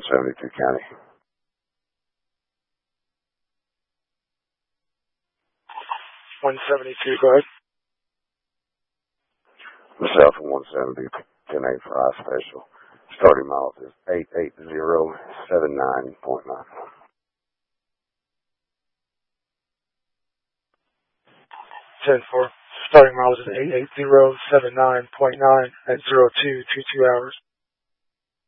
172 County. 172, go ahead. Myself and 170, 10-8 for I Special. Starting miles is 88079.9. 10-4. Starting miles is 88079.9 at 0222 hours.